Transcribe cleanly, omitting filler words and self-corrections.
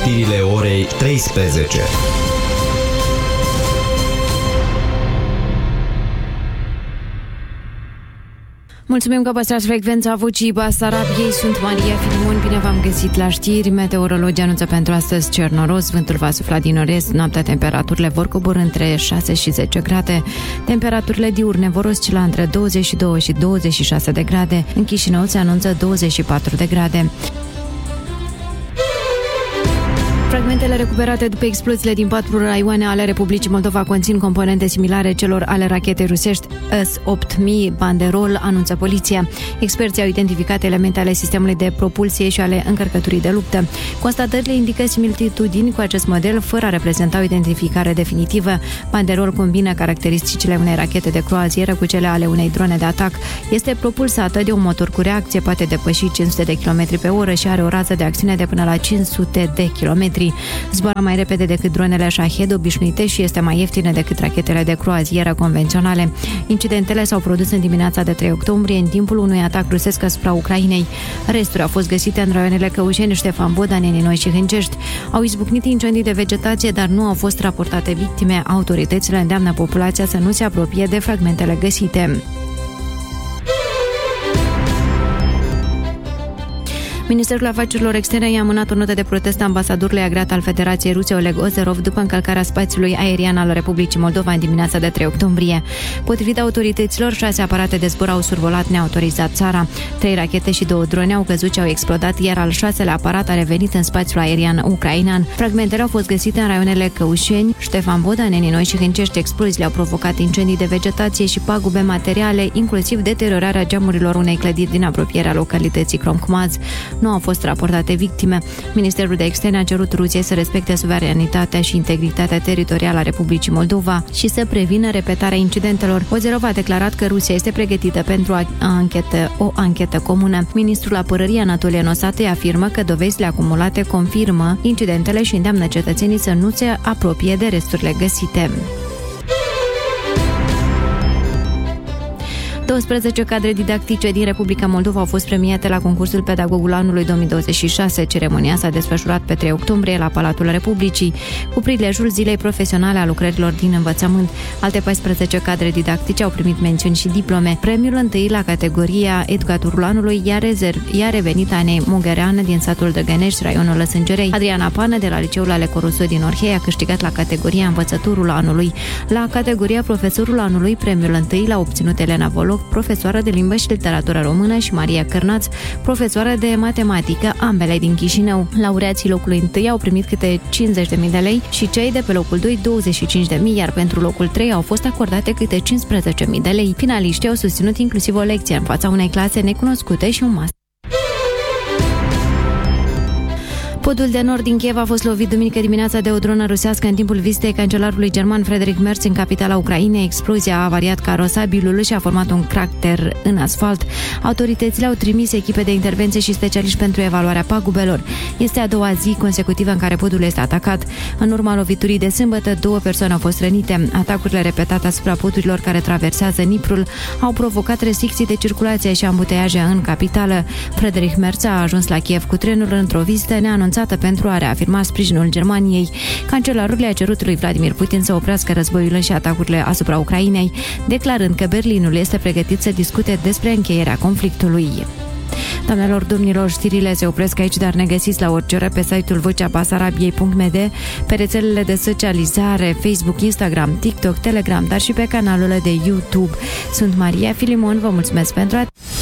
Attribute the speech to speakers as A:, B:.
A: știrile orei 13.
B: Mulțumim că păstrați frecvența Vocii Basarabiei. Sunt Maria Filimon, bine v-am găsit la știri. Meteorologii anunță pentru astăzi cer noros, vântul va sufla din nord-est, noaptea temperaturile vor coborî între 6 și 10 grade. Temperaturile diurne vor oscila între 22 și 26 de grade. În Chișinău se anunță 24 de grade. Fragmentele recuperate după exploziile din 4 raioane ale Republicii Moldova conțin componente similare celor ale rachetei rusești S-8000 Banderol, anunță poliția. Experții au identificat elemente ale sistemului de propulsie și ale încărcăturii de luptă. Constatările indică similitudini cu acest model, fără a reprezenta o identificare definitivă. Banderol combină caracteristicile unei rachete de croazieră cu cele ale unei drone de atac. Este propulsată de un motor cu reacție, poate depăși 500 de km pe oră și are o rază de acțiune de până la 500 de km. Zboară mai repede decât dronele Shahed obișnuite și este mai ieftină decât rachetele de croazieră convenționale. Incidentele s-au produs în dimineața de 3 octombrie, în timpul unui atac rusesc asupra Ucrainei. Resturi au fost găsite în raioanele Căușeni, Ștefan Boda, Neninoi și Hâncești. Au izbucnit incendii de vegetație, dar nu au fost raportate victime. Autoritățile îndeamnă populația să nu se apropie de fragmentele găsite. Ministerul Afacerilor Externe i-a amânat o notă de protest a ambasadorului agreat al Federației Ruse Oleg Ozerov după încălcarea spațiului aerian al Republicii Moldova în dimineața de 3 octombrie. Potrivit autorităților, 6 aparate de zbor au survolat neautorizat țara. 3 rachete și 2 drone au căzut și au explodat, iar al 6-lea aparat a revenit în spațiul aerian ucrainean. Fragmentele au fost găsite în raionele Căușeni, Ștefan Boda, Neninoi și Hâncești. Exploziile au provocat incendii de vegetație și pagube materiale, inclusiv deteriorarea geamurilor unei clădiri din apropierea localității Cromcmaz. Nu au fost raportate victime. Ministerul de Externe a cerut Rusiei să respecte suveranitatea și integritatea teritorială a Republicii Moldova și să prevină repetarea incidentelor. Ozerov a declarat că Rusia este pregătită pentru o anchetă comună. Ministrul Apărării Anatolie Nosate afirmă că dovezile acumulate confirmă incidentele și îndeamnă cetățenii să nu se apropie de resturile găsite. 12 cadre didactice din Republica Moldova au fost premiate la concursul Pedagogul Anului 2026. Ceremonia s-a desfășurat pe 3 octombrie la Palatul Republicii, cu prilejul Zilei Profesionale a lucrărilor din învățământ. Alte 14 cadre didactice au primit mențiuni și diplome. Premiul întâi la categoria Educatorul Anului i-a revenit Anei Mugăreană din satul Dăgănești, raionul Lăsângerei. Adriana Pană de la Liceul Aleco Rousseau din Orhei a câștigat la categoria Învățătorul Anului. La categoria Profesorul Anului, premiul întâi l-a obținut Elena Voloc, profesoară de limbă și literatură română, și Maria Cărnaț, profesoară de matematică, ambele din Chișinău. Laureații locului întâi au primit câte 50.000 de lei și cei de pe locul 2 25.000, iar pentru locul 3 au fost acordate câte 15.000 de lei. Finaliștii au susținut inclusiv o lecție în fața unei clase necunoscute și un master. Podul de nord din Kiev a fost lovit duminică dimineața de o dronă rusească în timpul vizitei cancelarului german Friedrich Merz în capitala Ucrainei. Explozia a avariat carosabilul și a format un crater în asfalt. Autoritățile au trimis echipe de intervenție și specialiști pentru evaluarea pagubelor. Este a doua zi consecutivă în care podul este atacat. În urma loviturii de sâmbătă, 2 persoane au fost rănite. Atacurile repetate asupra podurilor care traversează Niprul au provocat restricții de circulație și ambuteiaje în capitală. Friedrich Merz a ajuns la Kiev cu trenul într-o vizită neanunțată pentru a reafirma sprijinul Germaniei. Cancelarul a cerut lui Vladimir Putin să oprească războiul și atacurile asupra Ucrainei, declarând că Berlinul este pregătit să discute despre încheierea conflictului. Doamnelor, domnilor, știrile se opresc aici, dar ne găsiți la orice oră pe site-ul voceabasarabiei.md, pe rețelele de socializare, Facebook, Instagram, TikTok, Telegram, dar și pe canalul de YouTube. Sunt Maria Filimon, vă mulțumesc pentru